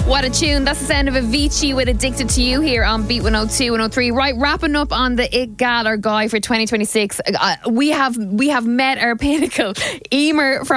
What a tune. That's the sound of Avicii with Addicted to You here on Beat 102, 103. Right, wrapping up on the It Gal or Guy for 2026. We have met our pinnacle. Emer from